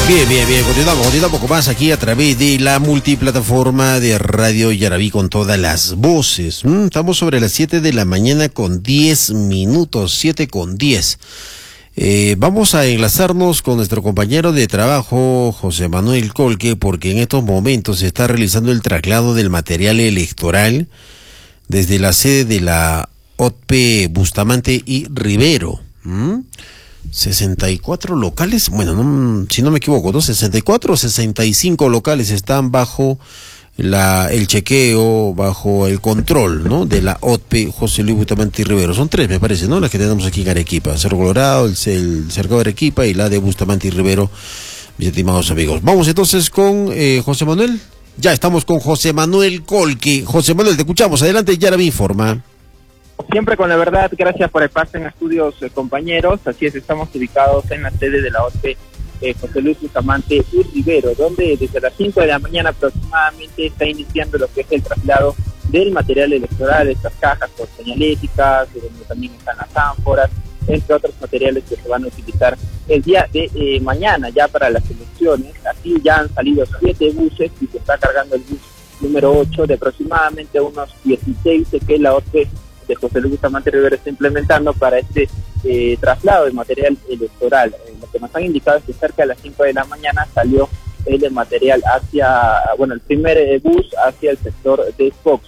Bien, continuamos con más aquí a través de la multiplataforma de Radio Yarabí con todas las voces. Estamos sobre las 7 de la mañana con 10 minutos, 7 con 10. Vamos a enlazarnos con nuestro compañero de trabajo, José Manuel Colque, porque en estos momentos se está realizando el traslado del material electoral desde la sede de la OTP Bustamante y Rivero. 64 locales, bueno, si no me equivoco, 64 o 65 locales están bajo el chequeo, bajo el control, ¿no?, de la OTP José Luis Bustamante y Rivero. Son 3, me parece, ¿no?, las que tenemos aquí en Arequipa: Cerro Colorado, el Cercado de Arequipa y la de Bustamante y Rivero, mis estimados amigos. Vamos entonces con José Manuel. Ya estamos con José Manuel Colque. José Manuel, te escuchamos. Adelante, Yarabí informa. Siempre con la verdad, gracias por el pase en estudios, compañeros. Así es, estamos ubicados en la sede de la OTP José Luis Bustamante y Rivero, donde desde las 5 de la mañana aproximadamente está iniciando lo que es el traslado del material electoral, estas cajas con señaléticas, donde también están las ánforas, entre otros materiales que se van a utilizar el día de mañana ya para las elecciones. Así ya han salido 7 buses y se está cargando el bus número 8 de aproximadamente unos 16 que la OTP de José Luis Bustamante Rivero está implementando para este traslado de material electoral. Lo que nos han indicado es que cerca de las 5 de la mañana salió el material hacia, el primer bus hacia el sector de Foxy,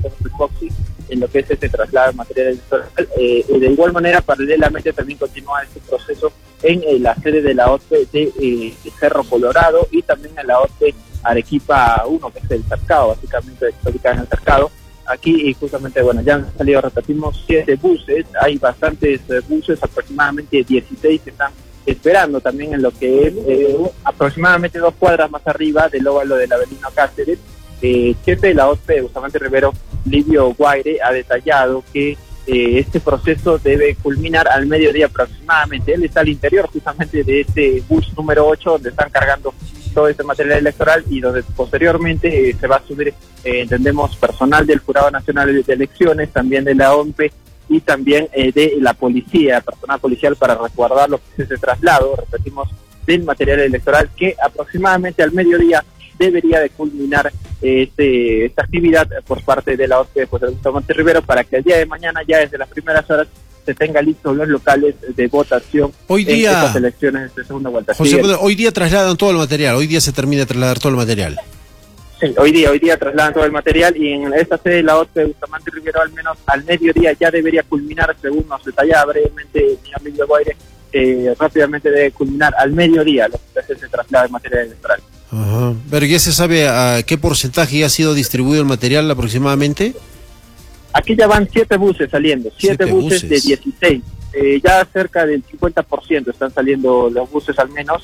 en lo que es este traslado de material electoral. De igual manera, paralelamente también continúa este proceso en la sede de la OTP de Cerro Colorado y también en la OTP Arequipa 1, que es el Cercado, básicamente ubicada en el Cercado. Aquí justamente, ya han salido, repetimos, 7 buses, hay bastantes buses, aproximadamente 16 que están esperando también en lo que es aproximadamente 2 cuadras más arriba del óvalo del Avelino Cáceres. Jefe de la OTP Bustamante Rivero, Livio Guaire, ha detallado que este proceso debe culminar al mediodía aproximadamente. Él está al interior justamente de este bus número 8, donde están cargando todo este material electoral y donde posteriormente se va a subir, entendemos, personal del Jurado Nacional de Elecciones, también de la OMPE y también de la policía, personal policial, para resguardar lo que es ese traslado, repetimos, del material electoral, que aproximadamente al mediodía debería de culminar esta actividad por parte de la OTP José Luis Bustamante Rivero, para que el día de mañana, ya desde las primeras horas, se tenga listos los locales de votación hoy día, en estas elecciones de segunda vuelta. José, hoy día trasladan todo el material, hoy día se termina de trasladar todo el material. Sí, hoy día trasladan todo el material y en esta sede de la OTP Bustamante Rivero, al menos al mediodía, ya debería culminar, según nos detallaba brevemente el señor Livio Guaire, rápidamente debe culminar al mediodía lo que es ese traslado de material electoral. Ajá. Pero ¿ya se sabe a qué porcentaje ya ha sido distribuido el material aproximadamente? Aquí ya van 7 buses saliendo, 7 buses de 16. Ya cerca del 50% están saliendo los buses al menos.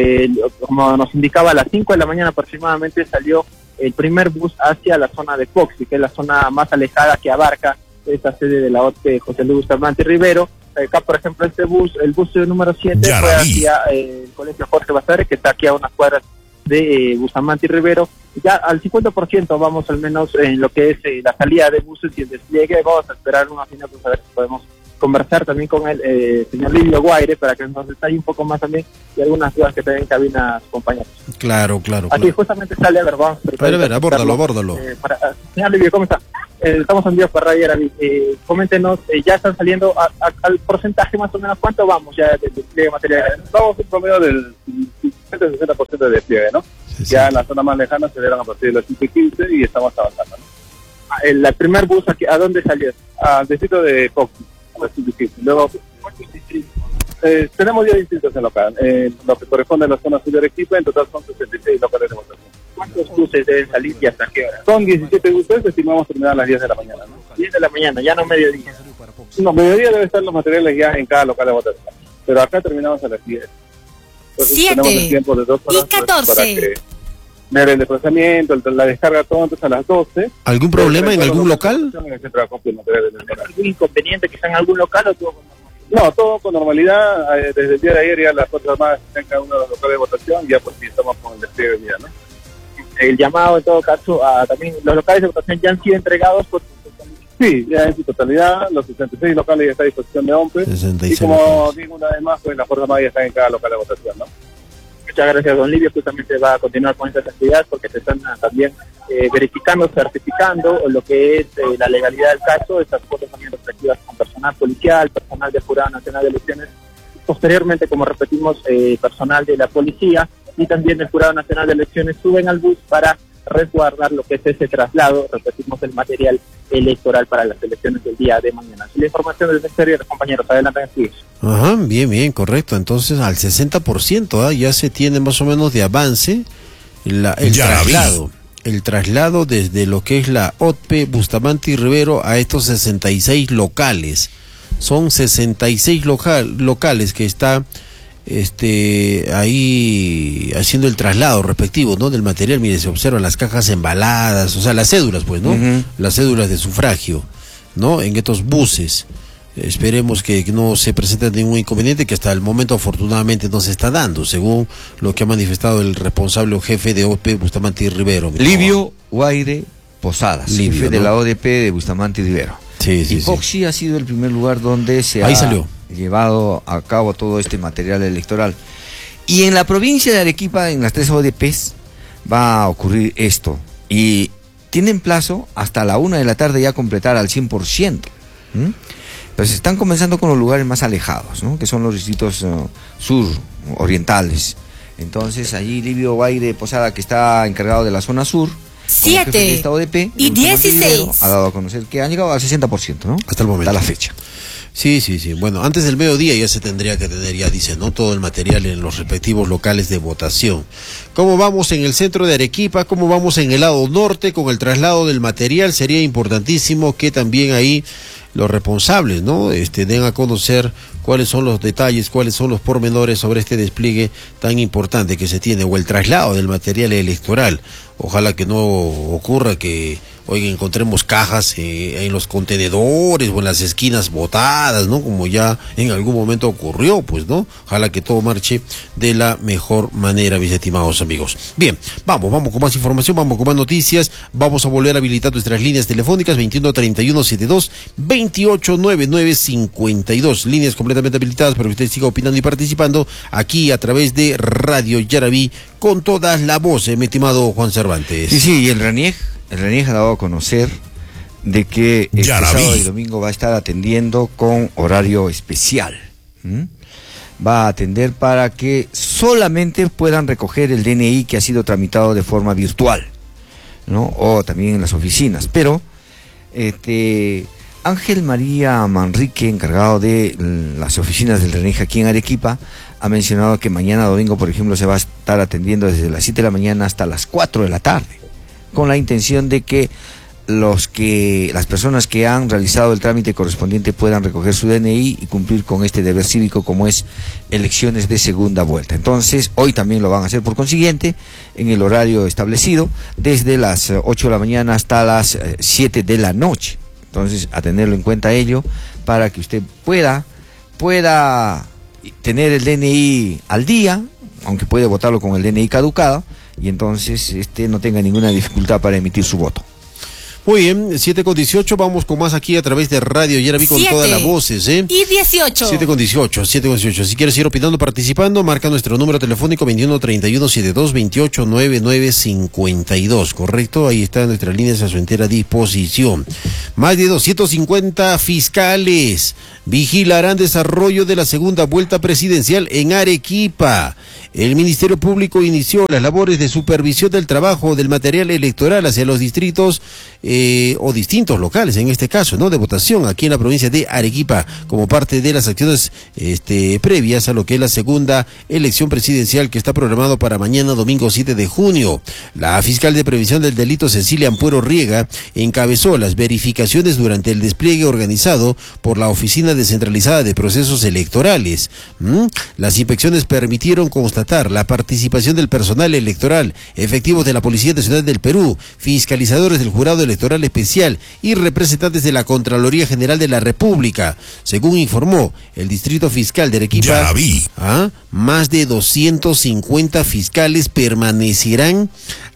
Como nos indicaba, a las 5 de la mañana aproximadamente salió el primer bus hacia la zona de Foxy, que es la zona más alejada que abarca esta sede de la OTP José Luis Bustamante Rivero. Acá, por ejemplo, el bus número 7 fue hacia el Colegio Jorge Basadre, que está aquí a unas cuadras de Bustamante y Rivero. Ya al 50% vamos al menos en lo que es la salida de buses y el despliegue. Vamos a esperar unos minutos a ver si podemos conversar también con el señor Livio Guaire, para que nos detalle un poco más también y algunas dudas que tengan en cabina sus compañeros. Claro. Aquí justamente sale, vamos a ver, abórdalo. Señor Livio, ¿cómo está? Estamos en vivo para Radio Yarabí. Coméntenos, ya están saliendo al porcentaje más o menos, ¿cuánto vamos ya del despliegue material? Vamos un promedio del 50-60% de despliegue, ¿no? Sí. Ya en la zona más lejana se dieron a partir de las 5:15 y estamos avanzando, ¿no? El primer bus, aquí, ¿a dónde salió? Al distrito de Foxy, a las 5:15. Luego, tenemos 10 distritos en local. Lo que corresponde a la zona sur de Arequipa, en total son 66 locales de votación. ¿Cuántos buses deben salir y hasta qué hora? Son 17 buses, estimamos terminar a las 10 de la mañana, ¿no? 10 de la mañana, ya no mediodía. No, mediodía deben estar los materiales ya en cada local de votación. Pero acá terminamos a las 10. Entonces, 7 tenemos el tiempo de 2 horas y 14. Para que ver el desplazamiento, la descarga, todo antes a las 12. ¿Algún problema en algún local? ¿Algún inconveniente que sea en algún local o todo con normalidad? No, todo con normalidad. Desde el día de ayer ya las Fuerzas Armadas están en cada uno de los locales de votación, ya pues sí estamos con el despliegue ya, ¿no? El llamado en todo caso a también los locales de votación ya han sido entregados por... Sí, ya en su totalidad, los 66 locales ya están a disposición de OMPE. Y como digo una vez más, pues las Fuerzas Armadas ya están en cada local de votación, ¿no? Muchas gracias, don Livio. Justamente va a continuar con estas actividades porque se están también verificando, certificando lo que es la legalidad del caso. Estas fotos también respectivas con personal policial, personal del Jurado Nacional de Elecciones, posteriormente, como repetimos, personal de la policía y también del Jurado Nacional de Elecciones suben al bus para resguardar lo que es ese traslado, repetimos, el material electoral para las elecciones del día de mañana. Así la información del exterior, compañeros, adelante. Ajá, bien, correcto. Entonces al 60% ya se tiene más o menos de avance el traslado desde lo que es la OTPE Bustamante y Rivero a estos 66 locales. Son 66 locales que está ahí haciendo el traslado respectivo, ¿no? Del material. Mire, se observan las cajas embaladas, o sea, las cédulas, pues, ¿no? Las cédulas de sufragio, ¿no? En estos buses. Esperemos que no se presente ningún inconveniente, que hasta el momento afortunadamente no se está dando, según lo que ha manifestado el responsable o jefe de ODP Bustamante y Rivero. Livio Guaire Posadas, jefe de la ODP de Bustamante y Rivero. Sí. Poxi ha sido el primer lugar donde se llevado a cabo todo este material electoral. Y en la provincia de Arequipa, en las 3 ODPs, va a ocurrir esto. Y tienen plazo hasta la 1 de la tarde ya completar al 100%. Pues están comenzando con los lugares más alejados, ¿no? Que son los distritos sur, orientales. Entonces allí Livio Guaire Posada, que está encargado de la zona sur, 7 ODP, y 16 ha dado a conocer que han llegado al 60%, ¿no? Hasta el momento. Hasta la fecha. Sí. Bueno, antes del mediodía ya se tendría que tener, ya dice, ¿no? Todo el material en los respectivos locales de votación. ¿Cómo vamos en el centro de Arequipa? ¿Cómo vamos en el lado norte con el traslado del material? Sería importantísimo que también ahí los responsables, ¿no? Den a conocer cuáles son los detalles, cuáles son los pormenores sobre este despliegue tan importante que se tiene, o el traslado del material electoral. Ojalá que no ocurra que hoy encontremos cajas en los contenedores o en las esquinas botadas, ¿no? Como ya en algún momento ocurrió, pues, ¿no? Ojalá que todo marche de la mejor manera, mis estimados amigos. Bien, vamos con más información, vamos con más noticias. Vamos a volver a habilitar nuestras líneas telefónicas 213172 289952. Líneas completamente habilitadas para que usted siga opinando y participando aquí a través de Radio Yaraví con toda la voz, mi estimado Juan Cervantes. Sí, y el RENIEG ha dado a conocer de que este sábado y domingo va a estar atendiendo con horario especial. Va a atender para que solamente puedan recoger el DNI que ha sido tramitado de forma virtual, ¿no? O también en las oficinas. Pero Ángel María Manrique, encargado de las oficinas del RENIEG aquí en Arequipa, ha mencionado que mañana domingo, por ejemplo, se va a estar atendiendo desde las 7 de la mañana hasta las 4 de la tarde, con la intención de que las personas que han realizado el trámite correspondiente puedan recoger su DNI y cumplir con este deber cívico como es elecciones de segunda vuelta. Entonces, hoy también lo van a hacer por consiguiente, en el horario establecido, desde las 8 de la mañana hasta las 7 de la noche. Entonces, a tenerlo en cuenta ello, para que usted pueda tener el DNI al día, aunque puede votarlo con el DNI caducado, y entonces no tenga ninguna dificultad para emitir su voto. Muy bien, 7:18, vamos con más aquí a través de Radio Yaraví con todas las voces, Y 18. 7:18. Si quieres ir opinando, participando, marca nuestro número telefónico 213172 289952, ¿correcto? Ahí están nuestras líneas a su entera disposición. Más de 250 fiscales vigilarán desarrollo de la segunda vuelta presidencial en Arequipa. El Ministerio Público inició las labores de supervisión del trabajo del material electoral hacia los distritos o distintos locales, en este caso, ¿no? De votación aquí en la provincia de Arequipa, como parte de las acciones previas a lo que es la segunda elección presidencial que está programado para mañana domingo 7 de junio. La fiscal de prevención del delito, Cecilia Ampuero Riega, encabezó las verificaciones durante el despliegue organizado por la Oficina Descentralizada de Procesos Electorales. Las inspecciones permitieron constatar la participación del personal electoral, efectivos de la Policía Nacional del Perú, fiscalizadores del Jurado Electoral Especial y representantes de la Contraloría General de la República. Según informó el Distrito Fiscal de Arequipa, más de 250 fiscales permanecerán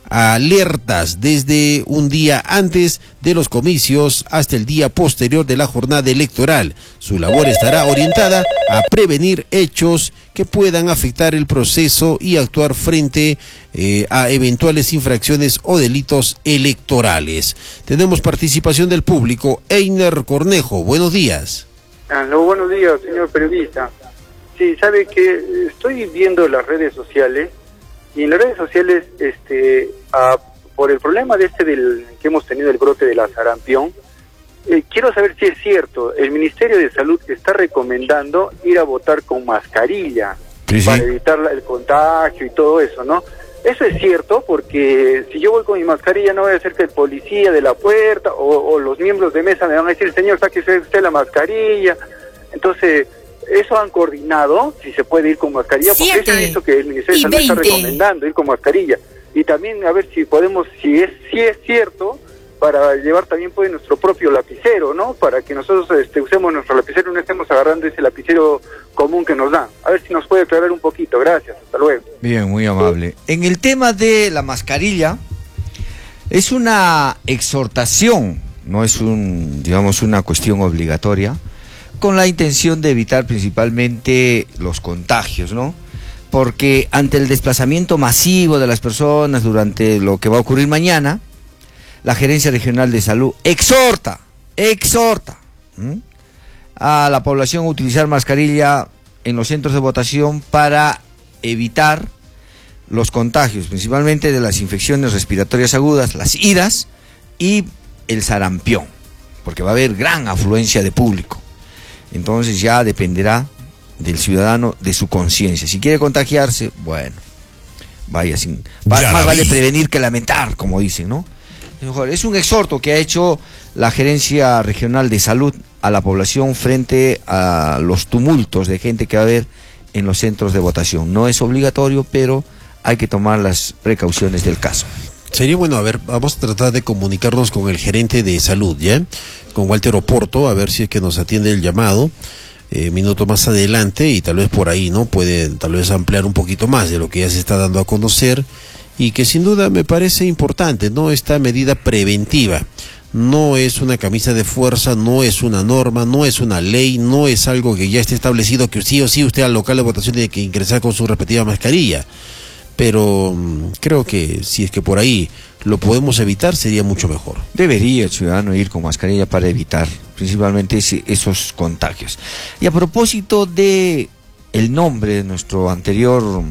alertas desde un día antes de los comicios hasta el día posterior de la jornada electoral. Su labor estará orientada a prevenir hechos que puedan afectar el proceso y actuar frente a eventuales infracciones o delitos electorales. Tenemos participación del público. Einer Cornejo, buenos días. Aló, buenos días, señor periodista. Sí, sabe que estoy viendo las redes sociales y en las redes sociales, por el problema del que hemos tenido el brote de la sarampión, quiero saber si es cierto. El Ministerio de Salud está recomendando ir a votar con mascarilla para evitar el contagio y todo eso, ¿no? Eso es cierto, porque si yo voy con mi mascarilla no voy a hacer que el policía de la puerta o los miembros de mesa me van a decir, señor, sáquese usted la mascarilla. Entonces, eso han coordinado, si se puede ir con mascarilla, porque eso es eso que el Ministerio de Salud está recomendando, ir con mascarilla. Y también a ver si podemos, si es cierto, para llevar también pues nuestro propio lapicero, ¿no? Para que nosotros usemos nuestro lapicero y no estemos agarrando ese lapicero común que nos dan. A ver si nos puede aclarar un poquito. Gracias, hasta luego. Bien, muy amable. En el tema de la mascarilla, es una exhortación, no es una cuestión obligatoria, con la intención de evitar principalmente los contagios, ¿no? Porque ante el desplazamiento masivo de las personas durante lo que va a ocurrir mañana, la Gerencia Regional de Salud exhorta a la población a utilizar mascarilla en los centros de votación para evitar los contagios, principalmente de las infecciones respiratorias agudas, las IRAS y el sarampión, porque va a haber gran afluencia de público. Entonces ya dependerá del ciudadano, de su conciencia. Si quiere contagiarse, bueno, vaya sin... Más vale prevenir que lamentar, como dicen, ¿no? Es un exhorto que ha hecho la Gerencia Regional de Salud a la población frente a los tumultos de gente que va a haber en los centros de votación. No es obligatorio, pero hay que tomar las precauciones del caso. Sería bueno, a ver, vamos a tratar de comunicarnos con el gerente de salud, ¿ya? Con Walter Oporto, a ver si es que nos atiende el llamado, minuto más adelante, y tal vez por ahí, ¿no? Puede tal vez ampliar un poquito más de lo que ya se está dando a conocer, y que sin duda me parece importante, ¿no? Esta medida preventiva. No es una camisa de fuerza, no es una norma, no es una ley, no es algo que ya esté establecido que sí o sí usted al local de votación tiene que ingresar con su respectiva mascarilla. Pero creo que si es que por ahí lo podemos evitar, sería mucho mejor. Debería el ciudadano ir con mascarilla para evitar principalmente esos contagios. Y a propósito de el nombre de nuestro anterior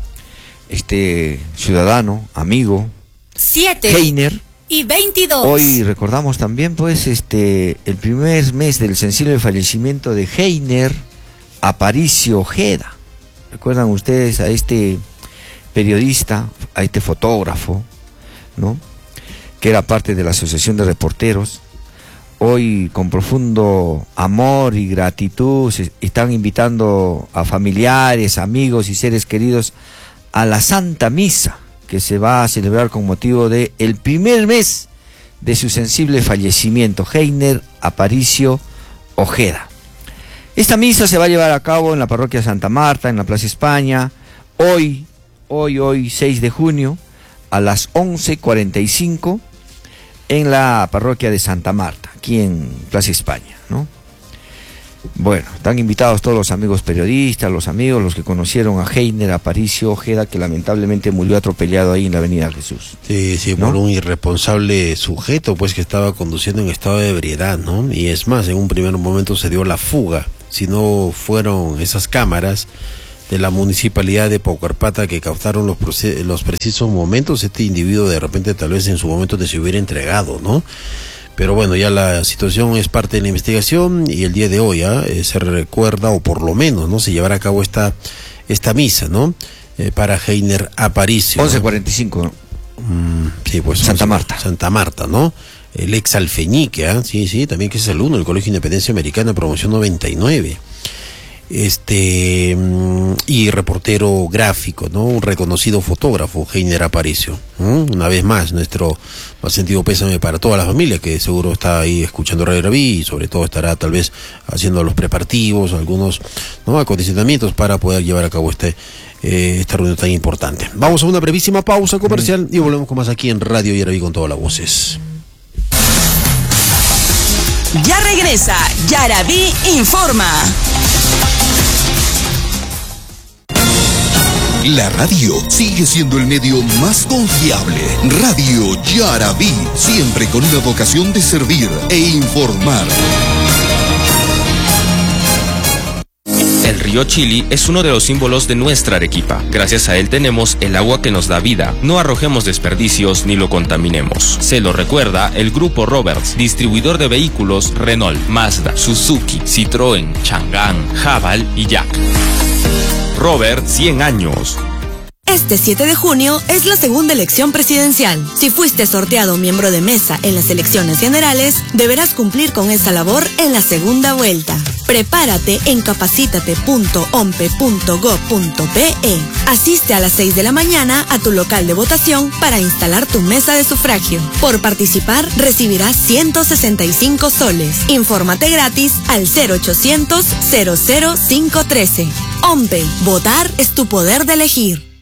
ciudadano, amigo, 7 Heiner y 22. Hoy recordamos también pues el primer mes del sensible fallecimiento de Heiner Aparicio Ojeda. ¿Recuerdan ustedes a este periodista, a este fotógrafo, ¿no? Que era parte de la Asociación de Reporteros? Hoy, con profundo amor y gratitud, están invitando a familiares, amigos y seres queridos a la Santa Misa, que se va a celebrar con motivo de el primer mes de su sensible fallecimiento, Heiner Aparicio Ojeda. Esta misa se va a llevar a cabo en la parroquia Santa Marta, en la Plaza España, hoy 6 de junio, a las 11:45, en la parroquia de Santa Marta, aquí en Plaza España, ¿no? Bueno, están invitados todos los amigos periodistas, los que conocieron a Heiner Aparicio Ojeda, que lamentablemente murió atropellado ahí en la Avenida Jesús. Sí, ¿no? Por un irresponsable sujeto, pues, que estaba conduciendo en estado de ebriedad, ¿no? Y es más, en un primer momento se dio la fuga. Si no fueron esas cámaras de la municipalidad de Paucarpata que captaron los precisos momentos, este individuo de repente tal vez en su momento se hubiera entregado, ¿no? Pero bueno, ya la situación es parte de la investigación y el día de hoy se recuerda, o por lo menos, ¿no? Se llevará a cabo esta misa, ¿no? Para Heiner Aparicio. 11:45, ¿no? Sí, pues. Santa Marta. Santa Marta, ¿no? El ex alfeñique, sí, también que es alumno del Colegio Independencia Americana, promoción 99. Y reportero gráfico, ¿no? Un reconocido fotógrafo, Heiner Aparicio. Una vez más, nuestro más sentido pésame para toda la familia, que seguro está ahí escuchando Radio Yaraví, y sobre todo estará tal vez haciendo los preparativos, algunos, ¿no?, acondicionamientos para poder llevar a cabo esta reunión tan importante. Vamos a una brevísima pausa comercial y volvemos con más aquí en Radio Yaraví con todas las voces. Ya regresa Yaraví Informa. La radio sigue siendo el medio más confiable. Radio Yaraví, siempre con una vocación de servir e informar. El río Chili es uno de los símbolos de nuestra Arequipa. Gracias a él tenemos el agua que nos da vida. No arrojemos desperdicios ni lo contaminemos. Se lo recuerda el Grupo Roberts, distribuidor de vehículos Renault, Mazda, Suzuki, Citroën, Chang'an, Haval y Jack. Robert, 100 años. Este 7 de junio es la segunda elección presidencial. Si fuiste sorteado miembro de mesa en las elecciones generales, deberás cumplir con esa labor en la segunda vuelta. Prepárate en capacitate.ompe.gov.pe. Asiste a las 6 de la mañana a tu local de votación para instalar tu mesa de sufragio. Por participar, recibirás 165 soles. Infórmate gratis al 0800 00513. OMPE. Votar es tu poder de elegir.